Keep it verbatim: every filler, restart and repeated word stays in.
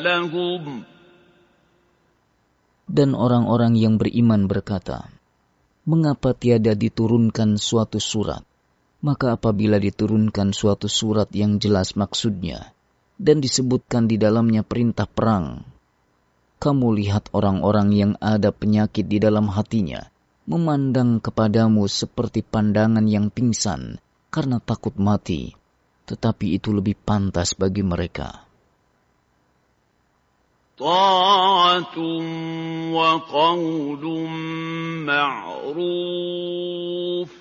لهم. Dan orang-orang yang beriman berkata, mengapa tiada diturunkan suatu surat? Maka apabila diturunkan suatu surat yang jelas maksudnya, dan disebutkan di dalamnya perintah perang, kamu lihat orang-orang yang ada penyakit di dalam hatinya, memandang kepadamu seperti pandangan yang pingsan karena takut mati, tetapi itu lebih pantas bagi mereka. Ta'atun wa qawlun ma'ruf.